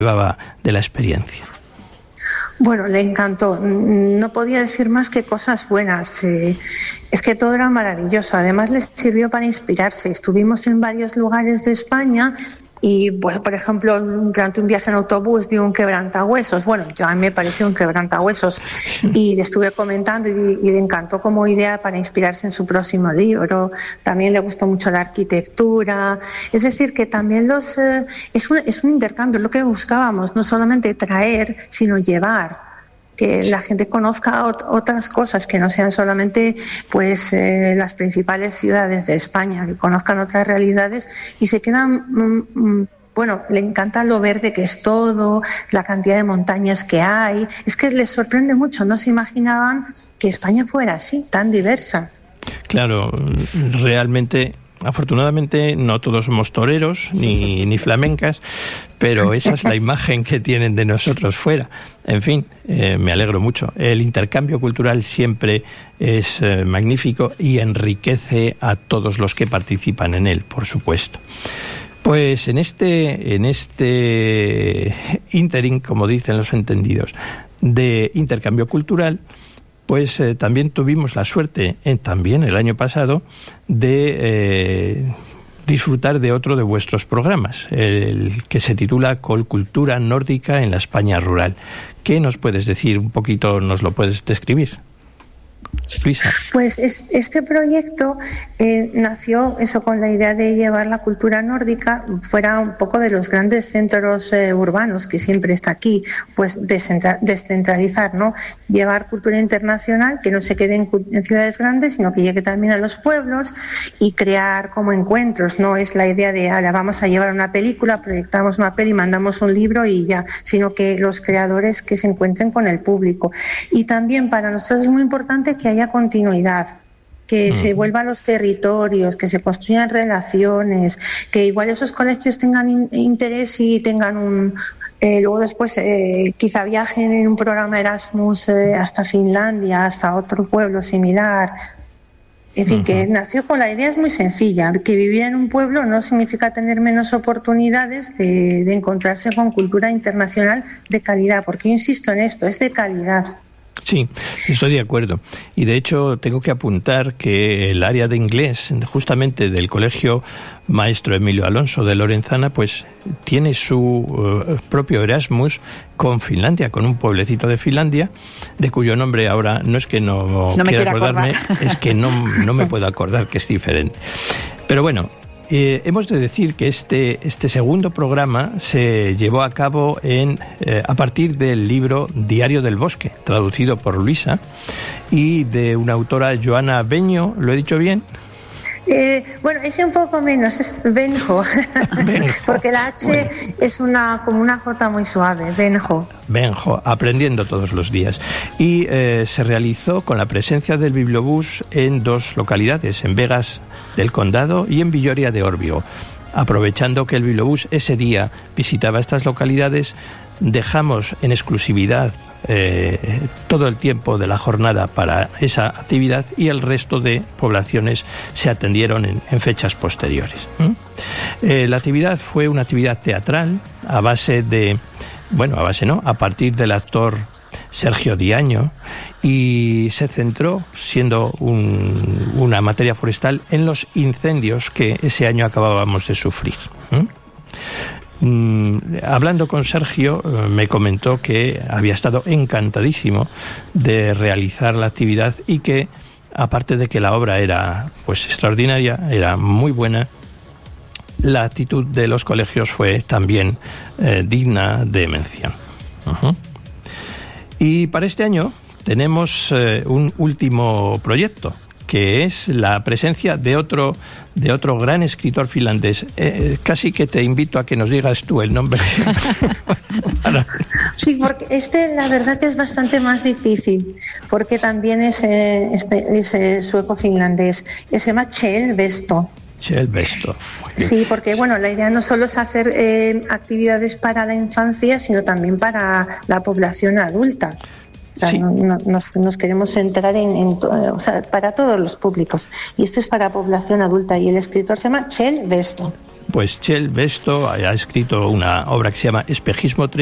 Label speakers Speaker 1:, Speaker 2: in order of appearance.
Speaker 1: llevaba de la experiencia?
Speaker 2: Bueno, le encantó. No podía decir más que cosas buenas. Es que todo era maravilloso. Además, les sirvió para inspirarse. Estuvimos en varios lugares de España y, pues, por ejemplo, durante un viaje en autobús vi un quebrantahuesos. Bueno, yo a mí me pareció un quebrantahuesos y le estuve comentando y le encantó como idea para inspirarse en su próximo libro. También le gustó mucho la arquitectura. Es decir, que también es un intercambio, es lo que buscábamos, no solamente traer, sino llevar. Que la gente conozca otras cosas, que no sean solamente pues las principales ciudades de España, que conozcan otras realidades y se quedan, bueno, le encanta lo verde que es todo, la cantidad de montañas que hay. Es que les sorprende mucho, no se imaginaban que España fuera así, tan diversa.
Speaker 1: Claro, realmente, afortunadamente no todos somos toreros ni flamencas, pero esa es la imagen que tienen de nosotros fuera. En fin, me alegro mucho. El intercambio cultural siempre es magnífico y enriquece a todos los que participan en él, por supuesto. Pues en este ínterin, como dicen los entendidos, de intercambio cultural, pues también tuvimos la suerte, también el año pasado, de disfrutar de otro de vuestros programas, el que se titula Colcultura Nórdica en la España Rural. ¿Qué nos puedes decir? Un poquito nos lo puedes describir, Luisa.
Speaker 2: Pues este proyecto nació con la idea de llevar la cultura nórdica fuera un poco de los grandes centros urbanos, que siempre está aquí, pues descentralizar, ¿no? Llevar cultura internacional que no se quede en ciudades grandes, sino que llegue también a los pueblos y crear como encuentros. No es la idea de, ahora vamos a llevar una película, proyectamos una peli, mandamos un libro y ya, sino que los creadores que se encuentren con el público. Y también para nosotros es muy importante que haya continuidad, que se vuelvan los territorios, que se construyan relaciones, que igual esos colegios tengan interés y tengan luego después quizá viajen en un programa Erasmus hasta Finlandia, hasta otro pueblo similar. En fin, que nació con la idea, es muy sencilla, que vivir en un pueblo no significa tener menos oportunidades de encontrarse con cultura internacional de calidad, porque yo insisto en esto, es de calidad.
Speaker 1: Sí, estoy de acuerdo. Y de hecho tengo que apuntar que el área de inglés, justamente del Colegio Maestro Emilio Alonso de Lorenzana, pues tiene su propio Erasmus con Finlandia, con un pueblecito de Finlandia, de cuyo nombre ahora no es que no quiera acordarme, es que no me puedo acordar, que es diferente. Pero bueno, hemos de decir que este segundo programa se llevó a cabo a partir del libro Diario del Bosque, traducido por Luisa, y de una autora, Joana Beño. ¿Lo he dicho bien?
Speaker 2: Bueno, ese un poco menos, es Benjo, porque la H es como una J muy suave, Benjo.
Speaker 1: Benjo, aprendiendo todos los días. Y se realizó con la presencia del Bibliobús en dos localidades, en Vegas del Condado y en Villoria de Órbigo. Aprovechando que el Bibliobús ese día visitaba estas localidades, dejamos en exclusividad todo el tiempo de la jornada para esa actividad y el resto de poblaciones se atendieron en fechas posteriores. La actividad fue una actividad teatral a partir del actor Sergio Diaño, y se centró, siendo una materia forestal, en los incendios que ese año acabábamos de sufrir. Hablando con Sergio, me comentó que había estado encantadísimo de realizar la actividad y que, aparte de que la obra era pues extraordinaria, era muy buena, la actitud de los colegios fue también digna de mención. Y para este año tenemos un último proyecto, que es la presencia de otro gran escritor finlandés. Casi que te invito a que nos digas tú el nombre.
Speaker 2: Sí, porque la verdad que es bastante más difícil, porque también es sueco-finlandés. Se llama Kjell Vesto.
Speaker 1: Kjell Vesto.
Speaker 2: Sí, porque la idea no solo es hacer actividades para la infancia, sino también para la población adulta. sea,
Speaker 1: sí.
Speaker 2: nos queremos centrar o sea, para todos los públicos. Y esto es para población adulta. Y el escritor se llama Kjell Besto.
Speaker 1: Pues Kjell Besto ha escrito una obra que se llama Espejismo